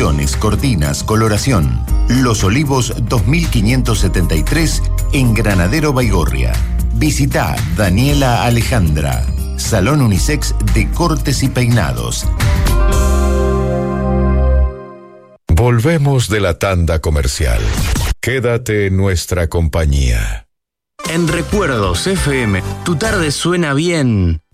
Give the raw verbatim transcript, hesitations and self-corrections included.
instalaciones, cortinas, coloración. Los Olivos dos mil quinientos setenta y tres en Granadero Baigorria. Visita Daniela Alejandra. Salón Unisex de Cortes y Peinados. Volvemos de la tanda comercial. Quédate en nuestra compañía. En Recuerdos F M, tu tarde suena bien.